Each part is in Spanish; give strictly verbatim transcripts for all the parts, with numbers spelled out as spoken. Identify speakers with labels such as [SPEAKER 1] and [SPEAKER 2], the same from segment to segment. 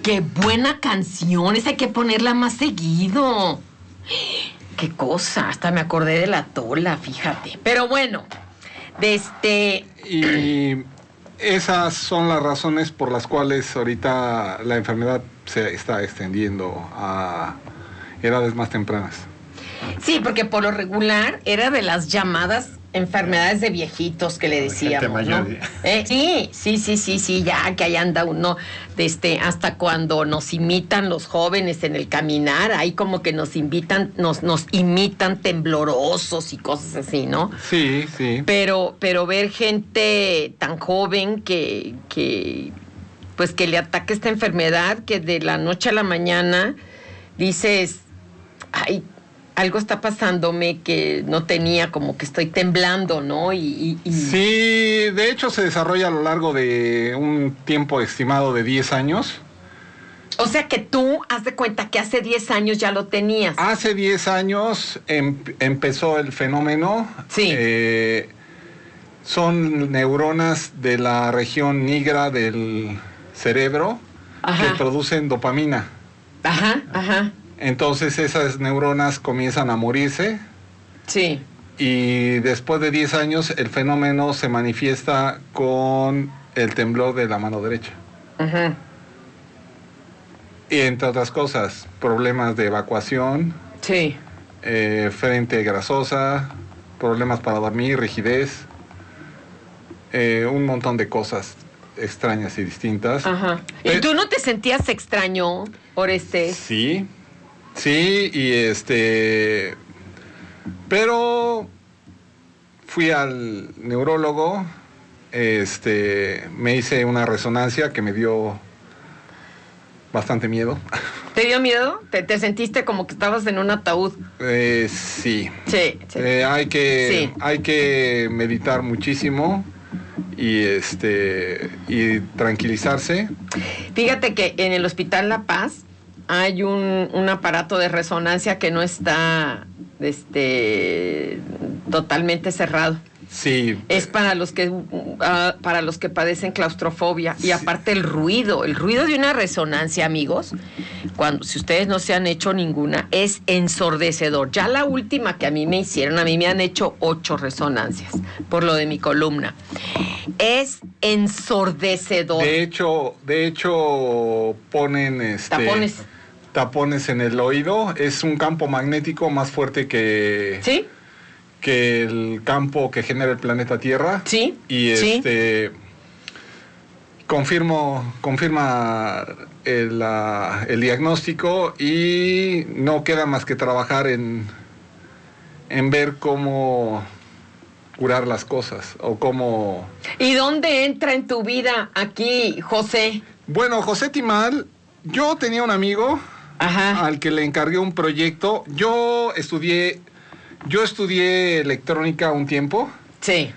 [SPEAKER 1] ¡Qué buena canción! Esa hay que ponerla más seguido. ¡Qué cosa! Hasta me acordé de la Tola, fíjate. Pero bueno, de este...
[SPEAKER 2] Y esas son las razones por las cuales ahorita la enfermedad se está extendiendo a edades más tempranas.
[SPEAKER 1] Sí, porque por lo regular era de las llamadas enfermedades de viejitos que le decíamos, ¿no? Eh, sí, sí, sí, sí, sí, ya que ahí anda uno, este, hasta cuando nos imitan los jóvenes en el caminar, ahí como que nos invitan, nos, nos imitan temblorosos y cosas así, ¿no?
[SPEAKER 2] Sí, sí.
[SPEAKER 1] Pero, pero ver gente tan joven que, que, pues que le ataque esta enfermedad, que de la noche a la mañana dices, ay, algo está pasándome que no tenía, como que estoy temblando, ¿no? Y, y, y...
[SPEAKER 2] Sí, de hecho se desarrolla a lo largo de un tiempo estimado de diez años.
[SPEAKER 1] O sea que tú, haz de cuenta que hace diez años ya lo tenías.
[SPEAKER 2] Hace diez años em, empezó el fenómeno.
[SPEAKER 1] Sí.
[SPEAKER 2] Eh, son neuronas de la región nigra del cerebro. Ajá. Que producen dopamina.
[SPEAKER 1] Ajá, ajá.
[SPEAKER 2] Entonces esas neuronas comienzan a morirse.
[SPEAKER 1] Sí.
[SPEAKER 2] Y después de diez años el fenómeno se manifiesta con el temblor de la mano derecha.
[SPEAKER 1] Ajá.
[SPEAKER 2] Y entre otras cosas, problemas de evacuación.
[SPEAKER 1] Sí.
[SPEAKER 2] Eh, frente grasosa, problemas para dormir, rigidez. Eh, un montón de cosas extrañas y distintas.
[SPEAKER 1] Ajá. ¿Y tú no te sentías extraño, Orestes?
[SPEAKER 2] Sí. Sí, y este, pero fui al neurólogo, este, me hice una resonancia que me dio bastante miedo.
[SPEAKER 1] ¿Te dio miedo? ¿Te, te sentiste como que estabas en un ataúd?
[SPEAKER 2] Eh, sí.
[SPEAKER 1] Sí, sí.
[SPEAKER 2] Eh, hay que,
[SPEAKER 1] sí.
[SPEAKER 2] hay que meditar muchísimo y este, y tranquilizarse.
[SPEAKER 1] Fíjate que en el Hospital La Paz hay un, un aparato de resonancia que no está este, totalmente cerrado.
[SPEAKER 2] Sí.
[SPEAKER 1] Es para los que uh, para los que padecen claustrofobia.
[SPEAKER 2] Sí.
[SPEAKER 1] Y aparte el ruido, el ruido de una resonancia, amigos, cuando si ustedes no se han hecho ninguna, es ensordecedor. Ya la última que a mí me hicieron, a mí me han hecho ocho resonancias por lo de mi columna. Es ensordecedor.
[SPEAKER 2] De hecho, de hecho ponen este
[SPEAKER 1] tapones.
[SPEAKER 2] tapones en el oído. Es un campo magnético más fuerte que
[SPEAKER 1] ¿Sí?
[SPEAKER 2] que el campo que genera el planeta Tierra.
[SPEAKER 1] Sí.
[SPEAKER 2] Y este
[SPEAKER 1] sí.
[SPEAKER 2] confirmo, confirma el, la, el diagnóstico y no queda más que trabajar en, en ver cómo curar las cosas o cómo...
[SPEAKER 1] ¿Y dónde entra en tu vida aquí, José?
[SPEAKER 2] Bueno, José Timal, yo tenía un amigo
[SPEAKER 1] Ajá.
[SPEAKER 2] al que le encargué un proyecto. Yo estudié Yo estudié electrónica un tiempo.
[SPEAKER 1] Sí.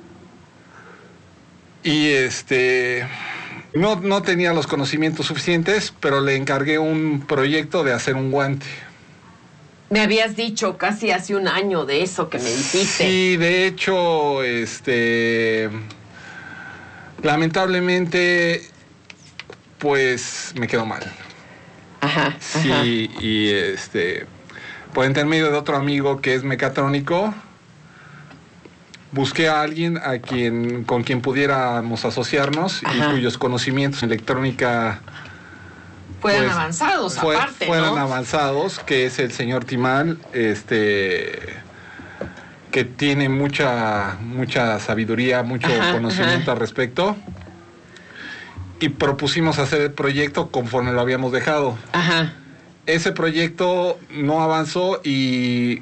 [SPEAKER 2] Y este no, no tenía los conocimientos suficientes, pero le encargué un proyecto de hacer un guante.
[SPEAKER 1] Me habías dicho casi hace un año de eso que me dijiste.
[SPEAKER 2] Sí, de hecho, este lamentablemente, pues me quedó mal.
[SPEAKER 1] Ajá.
[SPEAKER 2] Sí,
[SPEAKER 1] ajá.
[SPEAKER 2] y este por intermedio de otro amigo que es mecatrónico, busqué a alguien a quien, con quien pudiéramos asociarnos. Ajá. Y cuyos conocimientos en electrónica
[SPEAKER 1] fueran pues, avanzados, fue, aparte,
[SPEAKER 2] fueran
[SPEAKER 1] ¿no?
[SPEAKER 2] avanzados, que es el señor Timal, este, que tiene mucha, mucha sabiduría, mucho ajá, conocimiento ajá. al respecto. Y propusimos hacer el proyecto conforme lo habíamos dejado.
[SPEAKER 1] Ajá.
[SPEAKER 2] Ese proyecto no avanzó y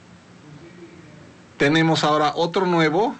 [SPEAKER 2] tenemos ahora otro nuevo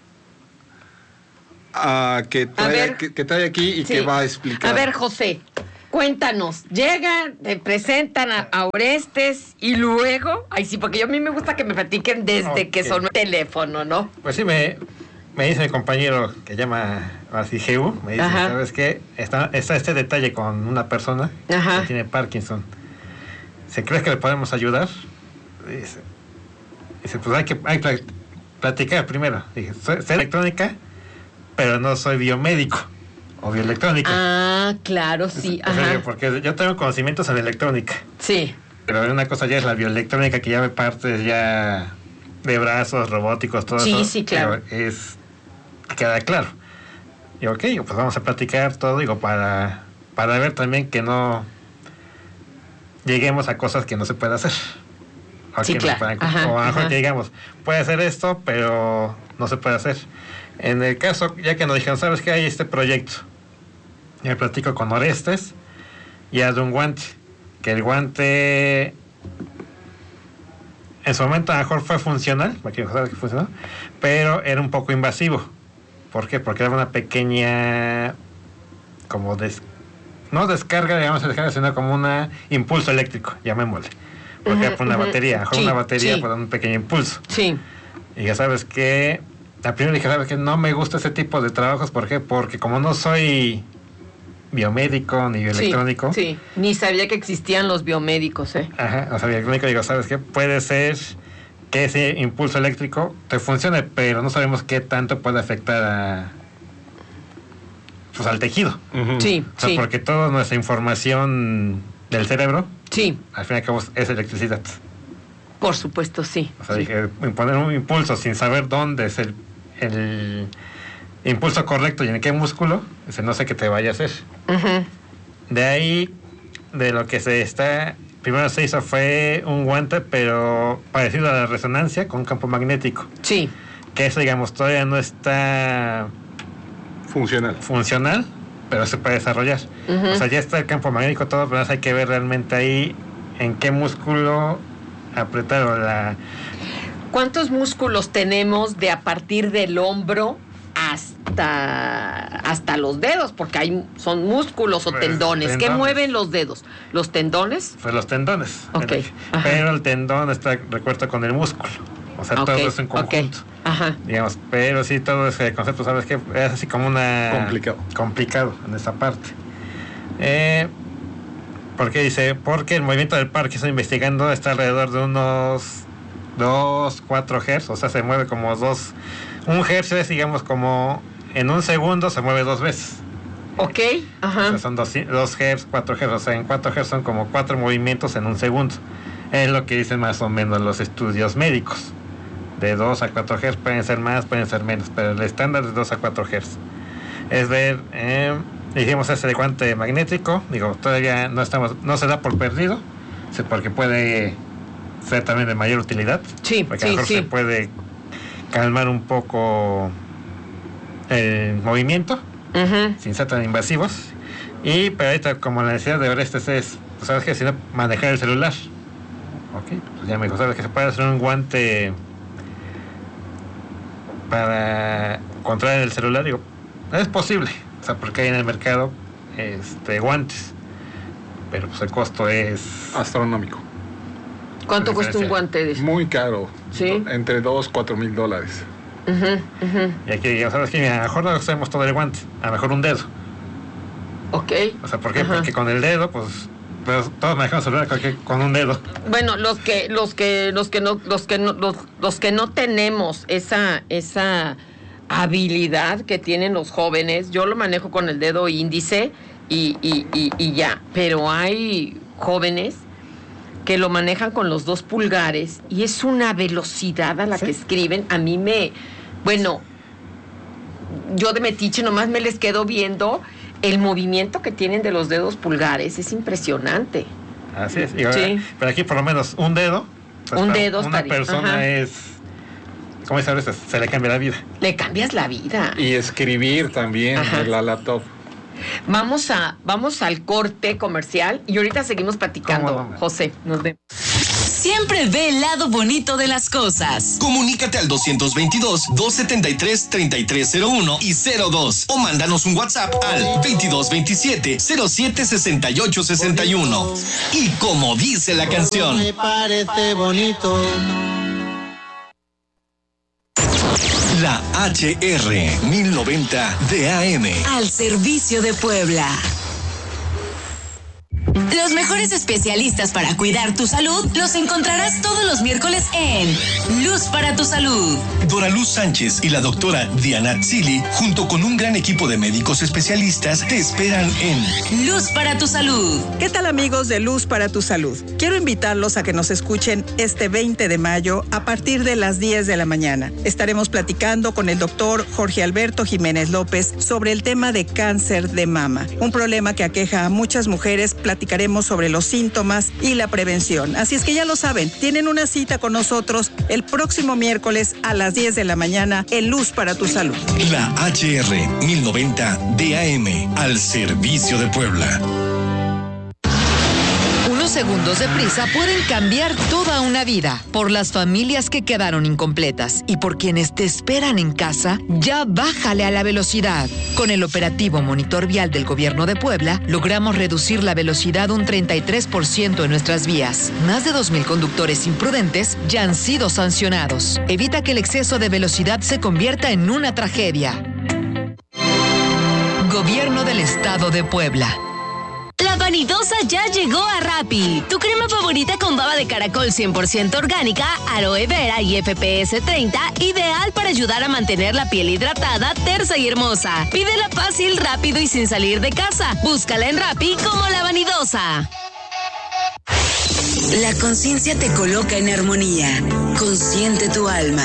[SPEAKER 2] uh, que, trae, ver, que, que trae aquí y sí. que va a explicar.
[SPEAKER 1] A ver, José, cuéntanos. Llegan, te presentan a, a Orestes y luego... Ay, sí, porque yo a mí me gusta que me platiquen desde okay. que sonó el teléfono, ¿no?
[SPEAKER 3] Pues sí, me, me dice mi compañero que llama así Geu, me dice, ajá. ¿sabes qué? Está, está este detalle con una persona ajá. que tiene Parkinson. ¿Se cree que le podemos ayudar? Dice, dice pues hay que, hay que platicar primero. Dije, soy, soy electrónica, pero no soy biomédico. o bioelectrónica.
[SPEAKER 1] Ah, claro, sí.
[SPEAKER 3] Es, ajá. Porque yo tengo conocimientos en electrónica.
[SPEAKER 1] Sí.
[SPEAKER 3] Pero una cosa ya es la bioelectrónica, que ya ve partes ya de brazos, robóticos, todo
[SPEAKER 1] sí,
[SPEAKER 3] eso.
[SPEAKER 1] Sí, sí, claro.
[SPEAKER 3] Pero es, queda claro. Y ok, pues vamos a platicar todo, digo, para, para ver también que no lleguemos a cosas que no se puede hacer. O
[SPEAKER 1] sí,
[SPEAKER 3] que
[SPEAKER 1] claro.
[SPEAKER 3] No puedan,
[SPEAKER 1] ajá,
[SPEAKER 3] o a lo mejor
[SPEAKER 1] ajá.
[SPEAKER 3] que digamos, puede hacer esto, pero no se puede hacer. En el caso, ya que nos dijeron, ¿sabes qué? Hay este proyecto. Yo platico con Orestes y haz de un guante. Que el guante en su momento a lo mejor fue funcional, porque sabes que funcionó, pero era un poco invasivo. ¿Por qué? Porque era una pequeña como des, no descarga, digamos descarga, sino como un impulso eléctrico, llamémosle. Porque uh-huh, era por una uh-huh. batería, a lo mejor sí, una batería sí. por un pequeño impulso.
[SPEAKER 1] Sí.
[SPEAKER 3] Y ya sabes que la primera dije, sabes que no me gusta ese tipo de trabajos, ¿por qué? Porque como no soy biomédico ni bioelectrónico.
[SPEAKER 1] Sí, sí, ni sabía que existían los biomédicos, ¿eh?
[SPEAKER 3] Ajá, no sabía, biomédico, digo, ¿sabes qué? Puede ser que ese impulso eléctrico te funcione, pero no sabemos qué tanto puede afectar a, pues, al tejido.
[SPEAKER 1] Uh-huh. Sí,
[SPEAKER 3] o sea,
[SPEAKER 1] sí.
[SPEAKER 3] Porque toda nuestra información del cerebro,
[SPEAKER 1] sí,
[SPEAKER 3] al fin y al cabo es electricidad.
[SPEAKER 1] Por supuesto, sí.
[SPEAKER 3] O sea,
[SPEAKER 1] sí.
[SPEAKER 3] dije, poner un impulso sin saber dónde es el, el impulso correcto y en qué músculo, ese no sé qué te vaya a hacer.
[SPEAKER 1] Uh-huh.
[SPEAKER 3] De ahí, de lo que se está, primero se hizo fue un guante, pero parecido a la resonancia, con campo magnético.
[SPEAKER 1] Sí.
[SPEAKER 3] Que eso, digamos, todavía no está
[SPEAKER 2] funcional.
[SPEAKER 3] Funcional, pero se puede desarrollar.
[SPEAKER 1] Uh-huh.
[SPEAKER 3] O sea, ya está el campo magnético, todo, pero hay que ver realmente ahí en qué músculo apretar o la...
[SPEAKER 1] ¿Cuántos músculos tenemos de a partir del hombro hasta hasta los dedos? Porque hay son músculos o pues, tendones. tendones. ¿Qué mueven los dedos? ¿Los tendones?
[SPEAKER 3] Pues los tendones.
[SPEAKER 1] Ok.
[SPEAKER 3] Pero el tendón está recuerto con el músculo. O sea, okay. todo es en conjunto. Okay.
[SPEAKER 1] Ajá.
[SPEAKER 3] Digamos, pero sí, todo ese concepto, ¿sabes qué? Es así como una...
[SPEAKER 2] Complicado.
[SPEAKER 3] Complicado en esa parte. Eh... ¿Por qué dice? Porque el movimiento del Parkinson investigando está alrededor de unos dos, cuatro hertz, o sea, se mueve como dos, un hertz es, digamos, como en un segundo se mueve dos veces.
[SPEAKER 1] Ok, ajá.
[SPEAKER 3] O sea, son dos, dos hertz, cuatro hertz, o sea, en cuatro hertz son como cuatro movimientos en un segundo. Es lo que dicen más o menos los estudios médicos. De dos a cuatro hertz pueden ser más, pueden ser menos, pero el estándar es dos a cuatro hertz. Es ver... Eh, dijimos ese de guante magnético, digo, todavía no estamos, no se da por perdido, porque puede ser también de mayor utilidad.
[SPEAKER 1] Sí,
[SPEAKER 3] porque
[SPEAKER 1] sí,
[SPEAKER 3] a lo mejor
[SPEAKER 1] sí.
[SPEAKER 3] se puede calmar un poco el movimiento,
[SPEAKER 1] uh-huh.
[SPEAKER 3] sin ser tan invasivos. Y pero ahorita, como la necesidad de Orestes es, pues, sabes que si no, manejar el celular. Ok, pues ya me dijo, sabes que se puede hacer un guante para controlar el celular, digo, es posible. O sea, porque hay en el mercado este, guantes, pero pues el costo es
[SPEAKER 2] astronómico.
[SPEAKER 1] ¿Cuánto cuesta un guante de eso?
[SPEAKER 2] Muy caro.
[SPEAKER 1] ¿Sí?
[SPEAKER 2] Entre dos, cuatro mil dólares.
[SPEAKER 1] Uh-huh, uh-huh.
[SPEAKER 3] Y aquí, ya sabes que a lo mejor no usamos todo el guante, a lo mejor un dedo.
[SPEAKER 1] Ok.
[SPEAKER 3] O sea, ¿por qué?
[SPEAKER 1] Uh-huh.
[SPEAKER 3] Porque con el dedo, pues, pues todos manejamos celular con un dedo.
[SPEAKER 1] Bueno, los que, los que, los que no, los que no, los, los que no tenemos esa, esa habilidad que tienen los jóvenes, yo lo manejo con el dedo índice y, y, y, y ya, pero hay jóvenes que lo manejan con los dos pulgares y es una velocidad a la ¿sí? que escriben. A mí me, bueno, yo de metiche nomás me les quedo viendo el movimiento que tienen de los dedos pulgares, es impresionante.
[SPEAKER 3] Así es, y ahora, sí. Pero aquí por lo menos un dedo,
[SPEAKER 1] pues un dedo
[SPEAKER 3] una estaría. persona Ajá. es... ¿Cómo dice ahora? Se le cambia la vida.
[SPEAKER 1] Le cambias la vida.
[SPEAKER 2] Y escribir también Ajá. en la laptop.
[SPEAKER 1] Vamos a, vamos al corte comercial y ahorita seguimos platicando. José, nos vemos.
[SPEAKER 4] Siempre ve el lado bonito de las cosas.
[SPEAKER 5] Comunícate al doscientos veintidós, doscientos setenta y tres, treinta y tres cero uno y cero dos o mándanos un WhatsApp al veintidós veintisiete, cero siete sesenta y ocho sesenta y uno. Y como dice la canción,
[SPEAKER 6] me parece bonito.
[SPEAKER 5] La H R mil noventa de A M.
[SPEAKER 4] Al servicio de Puebla. Los mejores especialistas para cuidar tu salud los encontrarás todos los miércoles en Luz para tu Salud.
[SPEAKER 5] Dora Luz Sánchez y la doctora Diana Tzili, junto con un gran equipo de médicos especialistas, te esperan en
[SPEAKER 4] Luz para tu Salud.
[SPEAKER 7] ¿Qué tal, amigos de Luz para tu Salud? Quiero invitarlos a que nos escuchen este veinte de mayo a partir de las diez de la mañana. Estaremos platicando con el doctor Jorge Alberto Jiménez López sobre el tema de cáncer de mama, un problema que aqueja a muchas mujeres. Platicaremos sobre los síntomas y la prevención. Así es que ya lo saben, tienen una cita con nosotros el próximo miércoles a las diez de la mañana en Luz para tu Salud.
[SPEAKER 5] La H R mil noventa D A M, al servicio de Puebla.
[SPEAKER 8] Unos segundos de prisa pueden cambiar toda una vida. Por las familias que quedaron incompletas y por quienes te esperan en casa, ya bájale a la velocidad. Con el operativo Monitor Vial del Gobierno de Puebla, logramos reducir la velocidad un treinta y tres por ciento en nuestras vías. Más de dos mil conductores imprudentes ya han sido sancionados. Evita que el exceso de velocidad se convierta en una tragedia. Gobierno del Estado de Puebla.
[SPEAKER 9] La Vanidosa ya llegó a Rappi. Tu crema favorita con baba de caracol cien por ciento orgánica, aloe vera y F P S treinta, ideal para ayudar a mantener la piel hidratada, tersa y hermosa. Pídela fácil, rápido y sin salir de casa. Búscala en Rappi como La Vanidosa.
[SPEAKER 4] La conciencia te coloca en armonía. Consiente tu alma.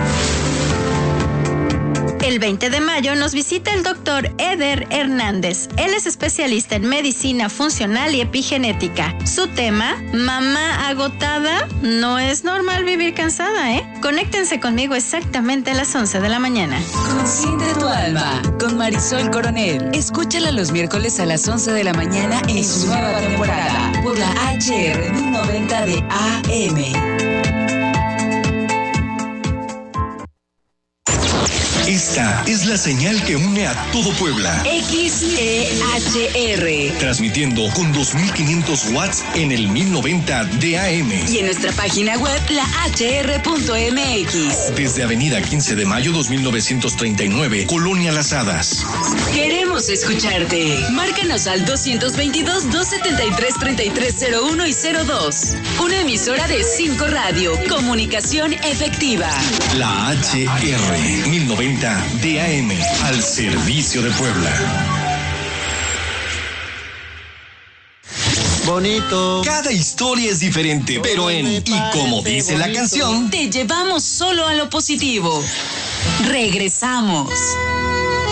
[SPEAKER 10] El veinte de mayo nos visita el doctor Eder Hernández. Él es especialista en medicina funcional y epigenética. Su tema, mamá agotada, no es normal vivir cansada, ¿eh? Conéctense conmigo exactamente a las once de la mañana.
[SPEAKER 4] Consiente tu alma, con Marisol Coronel. Escúchala los miércoles a las once de la mañana en su nueva temporada, por la H R mil noventa de A M.
[SPEAKER 5] Esta es la señal que une a todo Puebla.
[SPEAKER 4] X E H R.
[SPEAKER 5] Transmitiendo con dos mil quinientos watts en el mil noventa D A M.
[SPEAKER 4] Y en nuestra página web, la H R punto M X.
[SPEAKER 5] Desde Avenida quince de mayo dos mil novecientos treinta y nueve, Colonia Las Hadas.
[SPEAKER 4] Queremos escucharte. Márcanos al dos dos dos, dos siete tres, tres tres cero uno y cero dos. Una emisora de cinco Radio. Comunicación efectiva.
[SPEAKER 5] La H R mil noventa D A M, al servicio de Puebla.
[SPEAKER 6] Bonito.
[SPEAKER 5] Cada historia es diferente, pero en Y como dice la canción,
[SPEAKER 4] te llevamos solo a lo positivo. Regresamos.